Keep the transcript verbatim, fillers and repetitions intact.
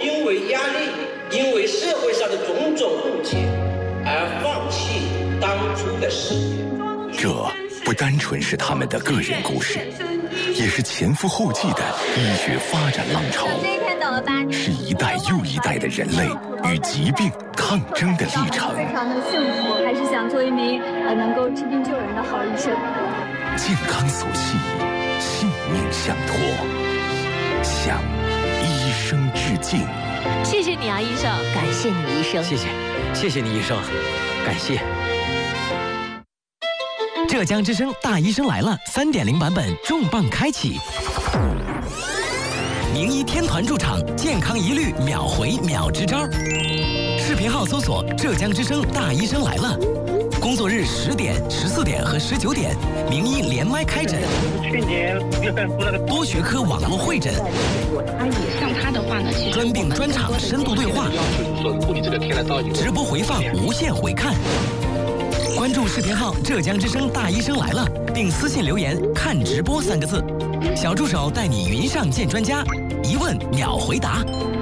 因为压力，因为社会上的种种误解而放弃当初的事业。 这不单纯是他们的个人故事，也是前赴后继的医学发展浪潮，是一代又一代的人类与疾病抗争的历程。 非常的幸福，还是想做一名呃能够治病救人的好医生。 健康所系，性命相托，向医生致敬。 谢谢你啊，医生！ 感谢你，医生！ 谢谢，谢谢你，医生！感谢。 浙江之声《大医生来了》三点零版本重磅开启，名医天团驻场，健康一律秒回秒支招。视频号搜索“浙江之声大医生来了”，工作日十点、十四点和十九点，名医连麦开诊。 去年多学科网络会诊。 像他的话呢，其实专病专场深度对话，直播回放无限回看。关注视频号“浙江之声大医生来了”，并私信留言“看直播”三个字，小助手带你云上见专家，一问秒回答。